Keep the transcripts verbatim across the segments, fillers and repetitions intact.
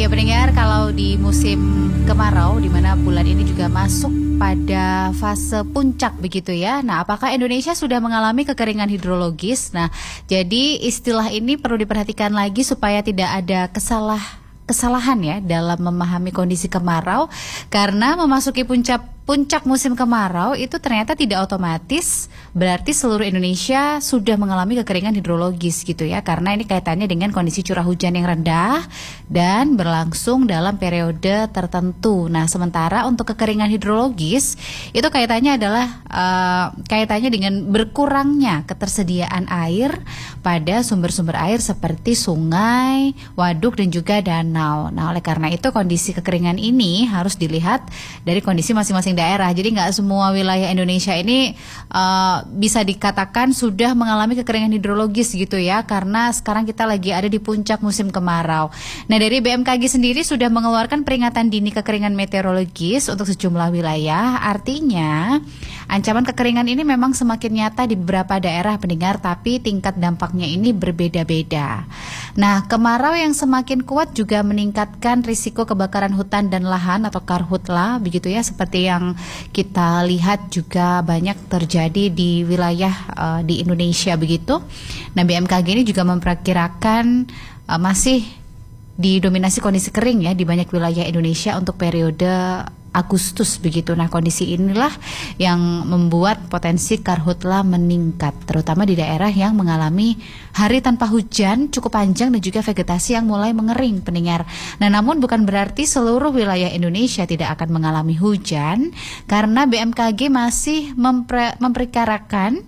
Ya pendengar, kalau di musim kemarau di mana bulan ini juga masuk pada fase puncak begitu ya. Nah, apakah Indonesia sudah mengalami kekeringan hidrologis? Nah, jadi istilah ini perlu diperhatikan lagi supaya tidak ada kesalah kesalahan ya dalam memahami kondisi kemarau, karena memasuki puncak puncak musim kemarau itu ternyata tidak otomatis berarti seluruh Indonesia sudah mengalami kekeringan hidrologis gitu ya, karena ini kaitannya dengan kondisi curah hujan yang rendah dan berlangsung dalam periode tertentu. Nah, sementara untuk kekeringan hidrologis itu kaitannya adalah uh, kaitannya dengan berkurangnya ketersediaan air pada sumber-sumber air seperti sungai, waduk dan juga danau. Nah, oleh karena itu kondisi kekeringan ini harus dilihat dari kondisi masing-masing daerah. Jadi nggak semua wilayah Indonesia ini uh, bisa dikatakan sudah mengalami kekeringan hidrologis gitu ya, karena sekarang kita lagi ada di puncak musim kemarau. Nah, dari B M K G sendiri sudah mengeluarkan peringatan dini kekeringan meteorologis untuk sejumlah wilayah. Artinya ancaman kekeringan ini memang semakin nyata di beberapa daerah pendengar, tapi tingkat dampaknya ini berbeda-beda. Nah, kemarau yang semakin kuat juga meningkatkan risiko kebakaran hutan dan lahan atau karhutla begitu ya, seperti yang kita lihat juga banyak terjadi di wilayah uh, di Indonesia begitu. Nah, B M K G ini juga memperkirakan uh, masih didominasi kondisi kering ya di banyak wilayah Indonesia untuk periode Agustus begitu. Nah, kondisi inilah yang membuat potensi karhutla meningkat, terutama di daerah yang mengalami hari tanpa hujan cukup panjang dan juga vegetasi yang mulai mengering pendengar. Nah, namun bukan berarti seluruh wilayah Indonesia tidak akan mengalami hujan, karena B M K G masih mempre- memperkirakan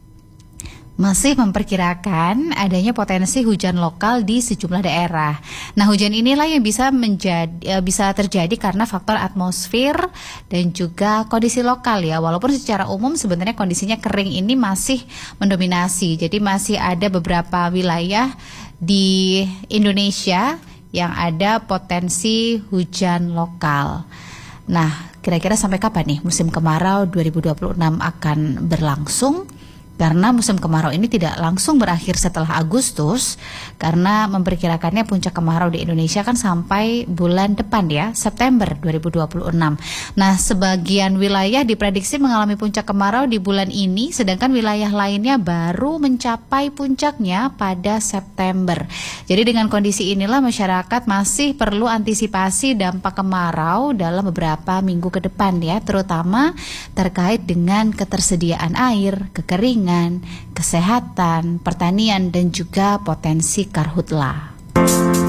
masih memperkirakan adanya potensi hujan lokal di sejumlah daerah. Nah, hujan inilah yang bisa menjadi bisa terjadi karena faktor atmosfer dan juga kondisi lokal ya. Walaupun secara umum sebenarnya kondisinya kering ini masih mendominasi. Jadi masih ada beberapa wilayah di Indonesia yang ada potensi hujan lokal. Nah, kira-kira sampai kapan nih musim kemarau dua ribu dua puluh enam akan berlangsung? Karena musim kemarau ini tidak langsung berakhir setelah Agustus, karena memperkirakannya puncak kemarau di Indonesia kan sampai bulan depan ya, September dua ribu dua puluh enam. Nah, sebagian wilayah diprediksi mengalami puncak kemarau di bulan ini, sedangkan wilayah lainnya baru mencapai puncaknya pada September. Jadi dengan kondisi inilah masyarakat masih perlu antisipasi dampak kemarau dalam beberapa minggu ke depan ya, terutama terkait dengan ketersediaan air, kekeringan, kesehatan, pertanian, dan juga potensi karhutla.